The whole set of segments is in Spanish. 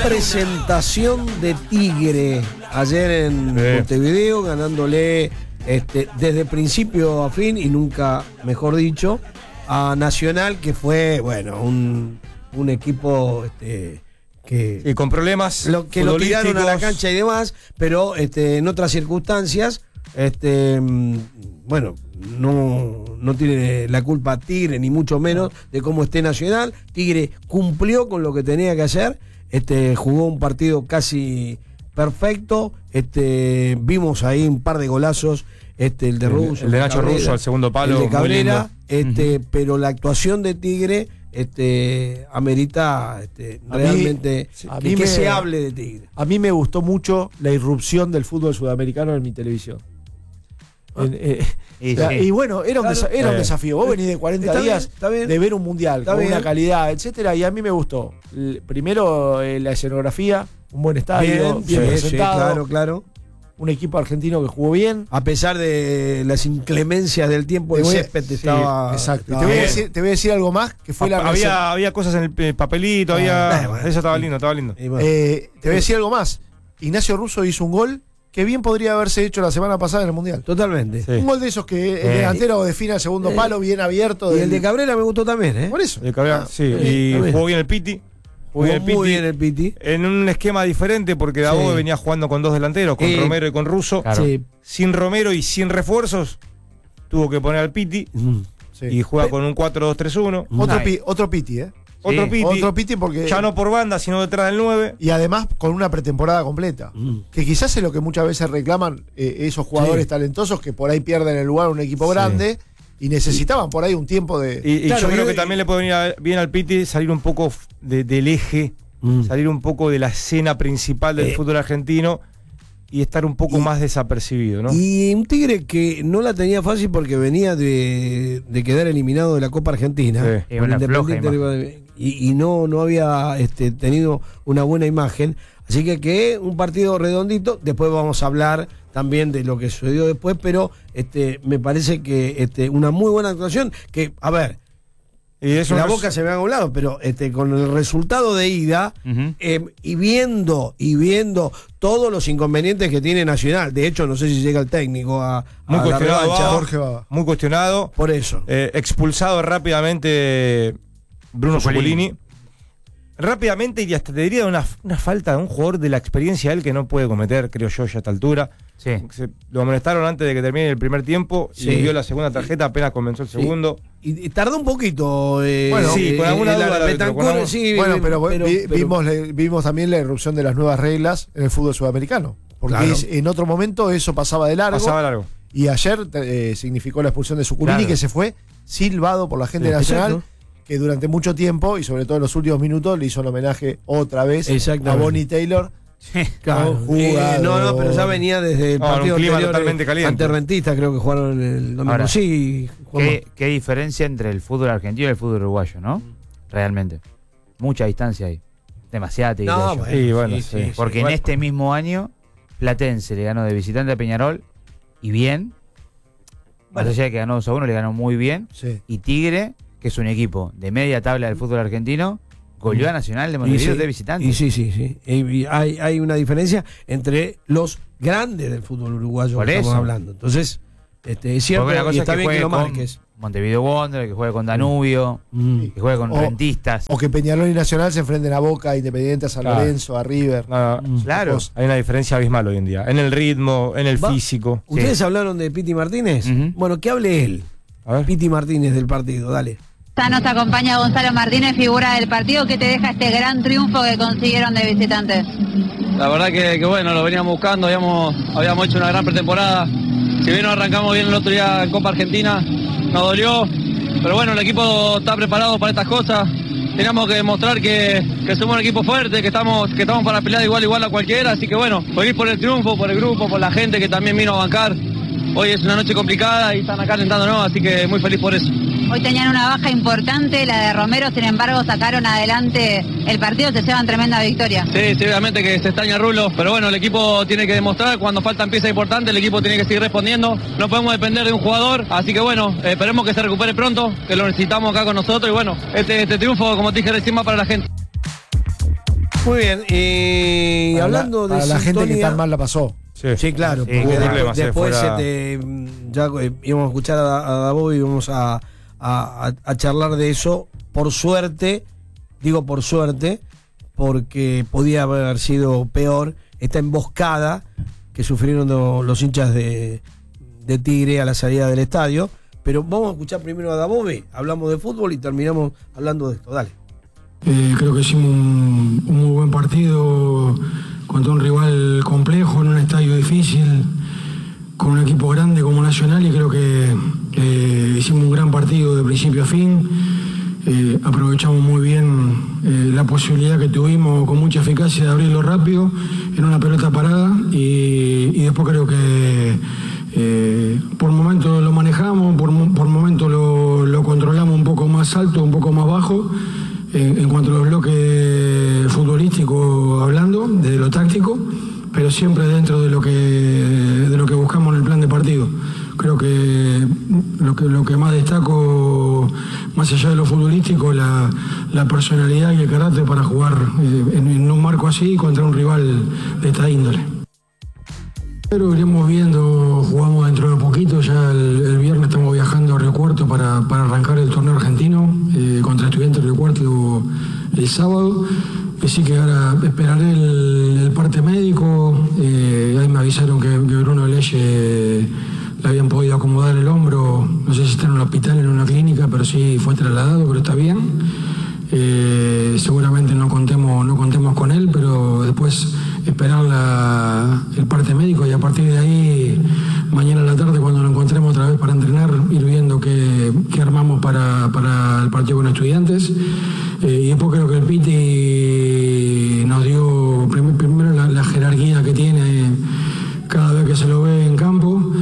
presentación de Tigre ayer en Montevideo, ganándole desde principio a fin, y nunca mejor dicho, a Nacional, que fue, bueno, un equipo que... Y con problemas lo tiraron a la cancha y demás, pero en otras circunstancias, bueno, no tiene la culpa Tigre, ni mucho menos de cómo esté Nacional. Tigre cumplió con lo que tenía que hacer, jugó un partido casi perfecto, vimos ahí un par de golazos, el de Russo, el de Nacho Russo al segundo palo, el de Cabrera, pero la actuación de Tigre amerita realmente que se hable de Tigre. A mí me gustó mucho la irrupción del fútbol sudamericano en mi televisión. Y bueno, era un desafío. Vos venís de 40 días de ver un mundial con una calidad, etcétera, y a mí me gustó. Primero la escenografía, un buen estadio, bien presentado. Claro. Un equipo argentino que jugó bien. A pesar de las inclemencias del tiempo, el césped estaba... Exacto. Te voy a decir algo más, que fue había cosas en el papelito, eso estaba lindo. Te voy a decir algo más. Ignacio Russo hizo un gol que bien podría haberse hecho la semana pasada en el Mundial. Totalmente. Sí. Un gol de esos que el delantero define al segundo palo, bien abierto. Y el de Cabrera me gustó también, Por eso. El de Cabrera, y jugó bien el Piti. Muy bien el Piti. En un esquema diferente, porque Dabove venía jugando con dos delanteros, con Romero y con Russo. Claro. Sin Romero y sin refuerzos, tuvo que poner al Piti. Y juega con un 4-2-3-1. Otro Piti, Otro Piti porque... Ya no por banda, sino detrás del 9. Y además con una pretemporada completa. Que quizás es lo que muchas veces reclaman esos jugadores talentosos que por ahí pierden el lugar a un equipo grande y necesitaban por ahí un tiempo de... Y yo creo que también le puede venir bien al Piti salir un poco del eje, salir un poco de la escena principal del fútbol argentino y estar un poco más desapercibido, ¿no? Y un Tigre que no la tenía fácil porque venía de quedar eliminado de la Copa Argentina. Sí, una Independiente y no había tenido una buena imagen. Así que un partido redondito. Después vamos a hablar también de lo que sucedió después, pero me parece que una muy buena actuación. Que, a ver, y eso la Boca se me ha volado, pero con el resultado de ida y viendo todos los inconvenientes que tiene Nacional. De hecho, no sé si llega el técnico a la revancha. Jorge Baba. Muy cuestionado. Por eso. Expulsado rápidamente Bruno Zuculini. Rápidamente, y hasta te diría una falta de un jugador de la experiencia de él que no puede cometer, creo yo, ya a esta altura. Sí. Lo amonestaron antes de que termine el primer tiempo y dio la segunda tarjeta, apenas comenzó el segundo. Y tardó un poquito. Con alguna duda. Pero vimos también la irrupción de las nuevas reglas en el fútbol sudamericano. Porque en otro momento eso pasaba de largo. Y ayer significó la expulsión de Zuculini, que se fue silbado por la gente nacional. Exacto. Que durante mucho tiempo, y sobre todo en los últimos minutos, le hizo un homenaje otra vez a Bonnie Taylor. Claro. No, pero ya venía desde el partido anterior, totalmente caliente. ante Rentistas, creo que jugaron el domingo. Ahora, sí, qué diferencia entre el fútbol argentino y el fútbol uruguayo, ¿no? Realmente. Mucha distancia ahí. Demasiada, te diría yo. Porque en este mismo año, Platense le ganó de visitante a Peñarol, y bien. Más allá de que ganó 2-1, le ganó muy bien. Y Tigre, que es un equipo de media tabla del fútbol argentino, goleó a Nacional de Montevideo de visitante. Y sí. Hay una diferencia entre los grandes del fútbol uruguayo que estamos hablando. Entonces, es cierto, y está bien que lo marques. Montevideo Wanderers, que juegue con Danubio, que juegue con Rentistas. O que Peñarol y Nacional se enfrenten a Boca, a Independiente, a San Lorenzo, a River. Claro. Hay una diferencia abismal hoy en día. En el ritmo, en el físico. ¿Ustedes hablaron de Piti Martínez? Bueno, que hable él. A ver. Piti Martínez del partido, dale. Ya nos acompaña Gonzalo Martínez, figura del partido. ¿Qué te deja este gran triunfo que consiguieron de visitantes? La verdad que bueno, lo veníamos buscando, habíamos hecho una gran pretemporada. Si bien no arrancamos bien el otro día en Copa Argentina, nos dolió, pero bueno, el equipo está preparado para estas cosas. Teníamos que demostrar que somos un equipo fuerte, que estamos para pelear igual a cualquiera, así que bueno, feliz por el triunfo, por el grupo, por la gente que también vino a bancar. Hoy es una noche complicada y están acá alentándonos, así que muy feliz por eso. Hoy tenían una baja importante, la de Romero, sin embargo sacaron adelante el partido, se llevan tremenda victoria. Sí, obviamente que se extraña Rulo, pero bueno, el equipo tiene que demostrar, cuando faltan piezas importantes, el equipo tiene que seguir respondiendo, no podemos depender de un jugador, así que bueno, esperemos que se recupere pronto, que lo necesitamos acá con nosotros y bueno, este triunfo, como te dije recién, va para la gente. Muy bien, y hablando de la gente que tan mal la pasó. Sí, claro, porque después ya íbamos a escuchar a Dabov y íbamos a charlar de eso. Por suerte, porque podía haber sido peor esta emboscada que sufrieron los hinchas de Tigre a la salida del estadio. Pero vamos a escuchar primero a Dabov, hablamos de fútbol y terminamos hablando de esto. Dale. Creo que hicimos un muy buen partido contra un rival complejo en un estadio difícil, con un equipo grande como Nacional, y creo que hicimos un gran partido de principio a fin. Aprovechamos muy bien la posibilidad que tuvimos con mucha eficacia de abrirlo rápido en una pelota parada, y después creo que por momentos lo manejamos, por momentos lo controlamos un poco más alto, un poco más bajo. En cuanto a los bloques futbolísticos hablando, de lo táctico, pero siempre dentro de lo que buscamos en el plan de partido. Creo que lo que más destaco, más allá de lo futbolístico, la personalidad y el carácter para jugar en un marco así contra un rival de esta índole. Pero iremos viendo, jugamos dentro de poquito, ya el viernes estamos viajando a Río Cuarto para arrancar el torneo argentino contra Estudiantes de Río Cuarto el sábado. Así que ahora esperaré el parte médico. Ahí me avisaron que Bruno Leye le habían podido acomodar el hombro, no sé si está en un hospital, en una clínica, pero sí fue trasladado, pero está bien. Seguramente no contemos con él, pero después esperar el parte médico, y a partir de ahí mañana a la tarde, cuando lo encontremos otra vez para entrenar, ir viendo qué armamos para el partido con Estudiantes. Y después creo que el Piti nos dio primero la jerarquía que tiene cada vez que se lo ve en campo.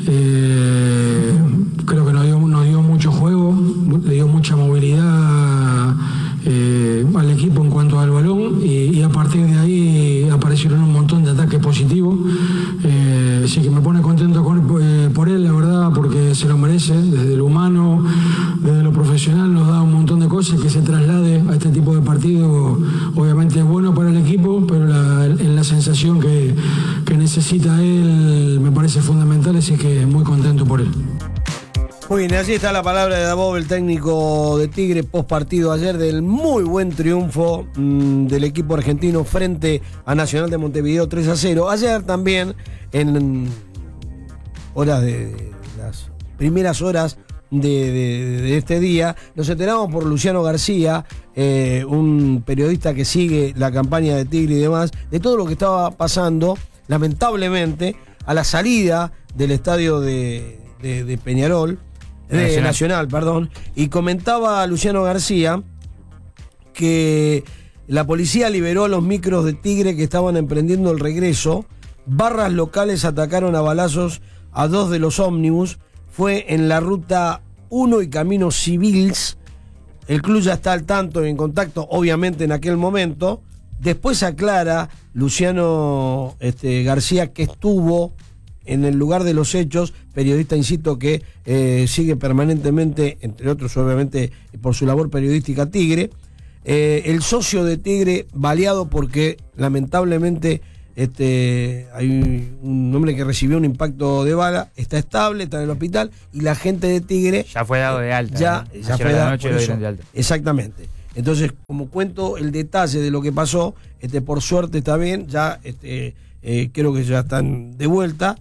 Creo que nos dio mucho juego, le dio mucha movilidad al equipo en cuanto al balón, y a partir de ahí aparecieron un montón de ataques positivos. Así que me pone contento por él, la verdad, porque se lo merece, desde lo humano, desde lo profesional, nos da un montón de cosas. Que se traslade a este tipo de partido, obviamente es bueno para el equipo, pero en la sensación que necesita él me parece fundamental, así que muy contento por él. Muy bien, así está la palabra de Dabov, el técnico de Tigre, post partido ayer del muy buen triunfo del equipo argentino frente a Nacional de Montevideo 3-0. Ayer también, en horas de las primeras horas de este día, nos enteramos por Luciano García, un periodista que sigue la campaña de Tigre y demás, de todo lo que estaba pasando, lamentablemente, a la salida del estadio de Peñarol, de Nacional, y comentaba a Luciano García que la policía liberó a los micros de Tigre que estaban emprendiendo el regreso, barras locales atacaron a balazos a 2 de los ómnibus, fue en la ruta 1 y Camino Civils. El club ya está al tanto y en contacto, obviamente, en aquel momento. Después aclara Luciano García que estuvo en el lugar de los hechos, periodista, insisto, que sigue permanentemente, entre otros, obviamente, por su labor periodística, Tigre. El socio de Tigre baleado porque, lamentablemente, hay un hombre que recibió un impacto de bala, está estable, está en el hospital, y la gente de Tigre ya fue dado de alta. Ya fue dado noche lo dieron de alta. Exactamente. Entonces, como cuento el detalle de lo que pasó, por suerte está bien, ya creo que ya están de vuelta.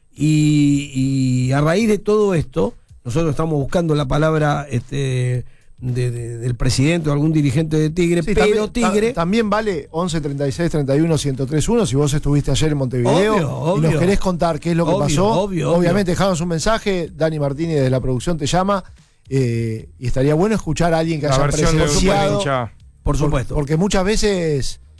Y a raíz de todo esto, nosotros estamos buscando la palabra del presidente o algún dirigente de Tigre, sí, pero Tigre también vale 11 36 31 1031 si vos estuviste ayer en Montevideo obvio, y nos querés contar qué es lo que pasó. Obviamente dejamos un mensaje, Dani Martínez de la producción te llama, y estaría bueno escuchar a alguien que haya presenciado, por supuesto, porque muchas veces